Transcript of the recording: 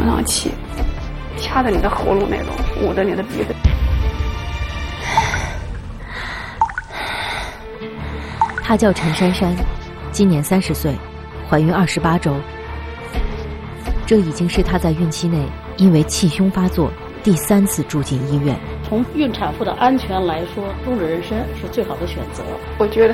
不上气，掐着你的喉咙那种，捂着你的鼻子。 她叫陈珊珊，今年30岁，怀孕28周。这已经是她在孕期内因为气胸发作第3次住进医院。 从孕产妇的安全来说，终止妊娠是最好的选择。 我觉得